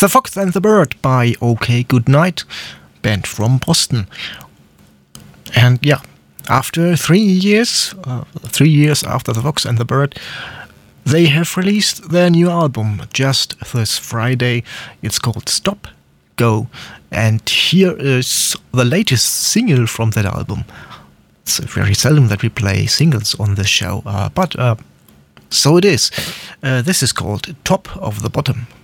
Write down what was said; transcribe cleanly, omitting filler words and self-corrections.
The Fox and the Bird by OK Goodnight, band from Boston. And yeah, after 3 years, 3 years after The Fox and the Bird, they have released their new album just this Friday. It's called Stop, Go, and here is the latest single from that album. It's very seldom that we play singles on this show, but so it is. This is called Top of the Bottom.